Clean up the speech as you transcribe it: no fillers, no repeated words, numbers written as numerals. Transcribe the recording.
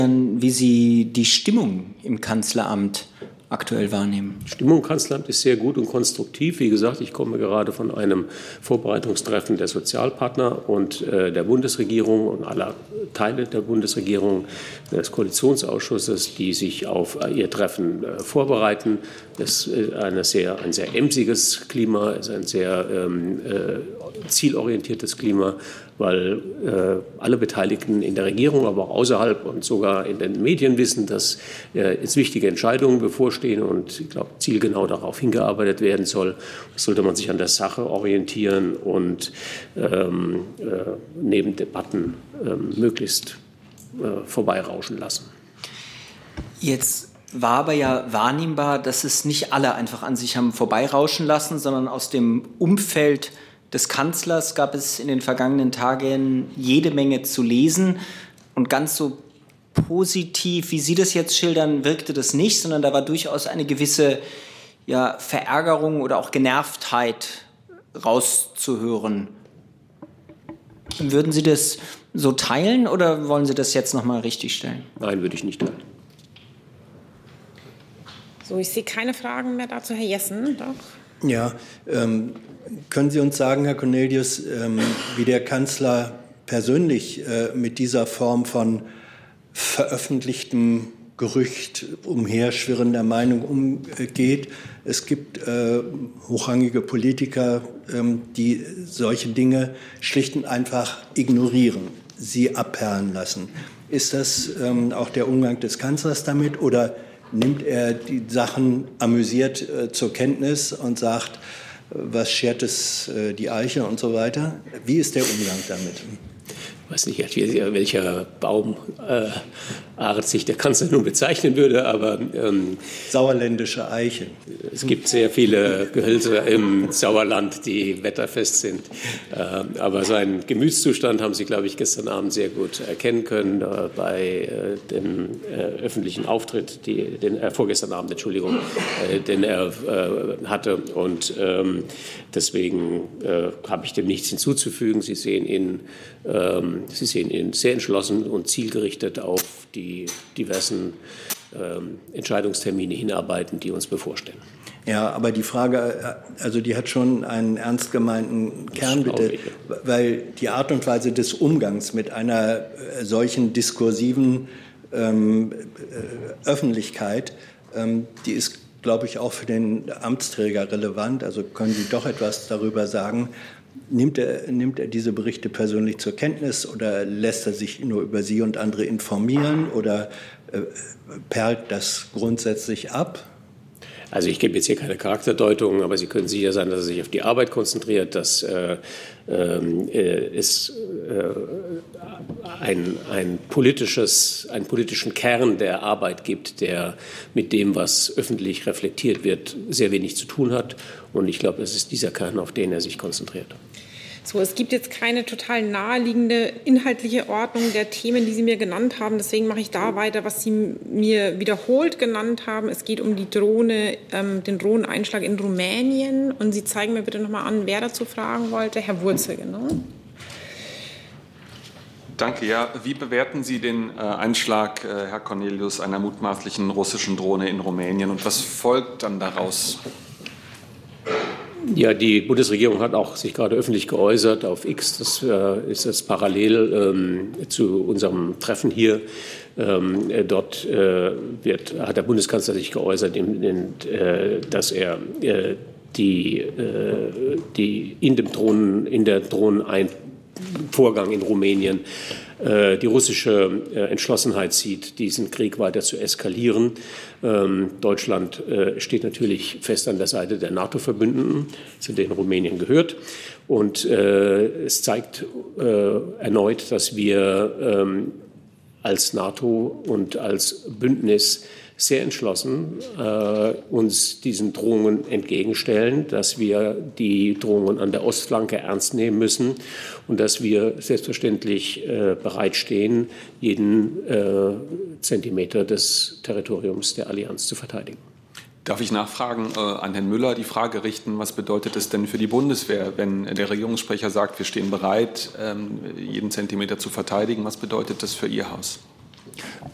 wie Sie die Stimmung im Kanzleramt aktuell wahrnehmen. Die Stimmung im Kanzleramt ist sehr gut und konstruktiv. Wie gesagt, ich komme gerade von einem Vorbereitungstreffen der Sozialpartner und der Bundesregierung und aller Teile der Bundesregierung, des Koalitionsausschusses, die sich auf ihr Treffen vorbereiten. Es ist ein sehr emsiges Klima, es ist ein sehr zielorientiertes Klima, weil alle Beteiligten in der Regierung, aber auch außerhalb und sogar in den Medien wissen, dass jetzt wichtige Entscheidungen bevorstehen und ich glaube, zielgenau darauf hingearbeitet werden soll. Sollte man sich an der Sache orientieren und neben Debatten möglichst vorbeirauschen lassen. Jetzt war aber ja wahrnehmbar, dass es nicht alle einfach an sich haben vorbeirauschen lassen, sondern aus dem Umfeld des Kanzlers gab es in den vergangenen Tagen jede Menge zu lesen. Und ganz so positiv, wie Sie das jetzt schildern, wirkte das nicht, sondern da war durchaus eine gewisse Verärgerung oder auch Genervtheit rauszuhören. Würden Sie das so teilen oder wollen Sie das jetzt nochmal richtigstellen? Nein, würde ich nicht teilen. So, ich sehe keine Fragen mehr dazu. Herr Jessen, doch. Ja, können Sie uns sagen, Herr Cornelius, wie der Kanzler persönlich mit dieser Form von veröffentlichtem Gerücht, umherschwirrender Meinung umgeht? Es gibt hochrangige Politiker, die solche Dinge schlicht und einfach ignorieren, sie abperlen lassen. Ist das auch der Umgang des Kanzlers damit oder nimmt er die Sachen amüsiert zur Kenntnis und sagt, was schert es die Eiche und so weiter? Wie ist der Umgang damit? Ich weiß nicht, welcher Baumart sich der Kanzler nun bezeichnen würde, aber sauerländische Eiche. Es gibt sehr viele Gehölze im Sauerland, die wetterfest sind. Aber seinen Gemütszustand haben Sie, glaube ich, gestern Abend sehr gut erkennen können bei dem öffentlichen Auftritt, vorgestern Abend, Entschuldigung, den er hatte. Und deswegen habe ich dem nichts hinzuzufügen. Sie sehen ihn sehr entschlossen und zielgerichtet auf die diversen Entscheidungstermine hinarbeiten, die uns bevorstehen. Ja, aber die Frage, also die hat schon einen ernst gemeinten Kern, bitte, weil die Art und Weise des Umgangs mit einer solchen diskursiven Öffentlichkeit, die ist, glaube ich, auch für den Amtsträger relevant. Also können Sie doch etwas darüber sagen? Nimmt er diese Berichte persönlich zur Kenntnis oder lässt er sich nur über Sie und andere informieren oder perlt das grundsätzlich ab? Also ich gebe jetzt hier keine Charakterdeutung, aber Sie können sicher sein, dass er sich auf die Arbeit konzentriert, dass es einen politischen Kern der Arbeit gibt, der mit dem, was öffentlich reflektiert wird, sehr wenig zu tun hat. Und ich glaube, es ist dieser Kern, auf den er sich konzentriert. So, es gibt jetzt keine total naheliegende inhaltliche Ordnung der Themen, die Sie mir genannt haben. Deswegen mache ich da weiter, was Sie mir wiederholt genannt haben. Es geht um die Drohne, den Drohneneinschlag in Rumänien. Und Sie zeigen mir bitte nochmal an, wer dazu fragen wollte. Herr Wurzel, genau. Danke. Ja, wie bewerten Sie den Einschlag, Herr Cornelius, einer mutmaßlichen russischen Drohne in Rumänien? Und was folgt dann daraus? Ja, die Bundesregierung hat auch sich gerade öffentlich geäußert auf X. Das ist jetzt parallel zu unserem Treffen hier. Dort hat der Bundeskanzler sich geäußert, dass er in der Drohnenvorgang in Rumänien die russische Entschlossenheit sieht, diesen Krieg weiter zu eskalieren. Deutschland steht natürlich fest an der Seite der NATO-Verbündeten, zu denen Rumänien gehört. Und es zeigt erneut, dass wir als NATO und als Bündnis sehr entschlossen uns diesen Drohungen entgegenstellen, dass wir die Drohungen an der Ostflanke ernst nehmen müssen und dass wir selbstverständlich bereitstehen, jeden Zentimeter des Territoriums der Allianz zu verteidigen. Darf ich nachfragen, an Herrn Müller die Frage richten, was bedeutet es denn für die Bundeswehr, wenn der Regierungssprecher sagt, wir stehen bereit, jeden Zentimeter zu verteidigen? Was bedeutet das für Ihr Haus?